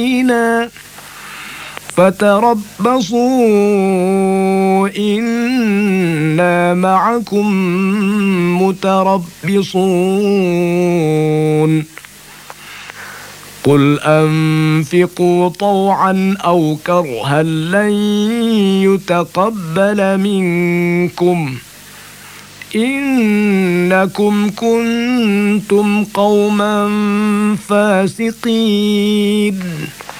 فتربصوا إنا معكم متربصون قل أنفقوا طوعا أو كرها لن يتقبل منكم إنكم كنتم قوما فاسقين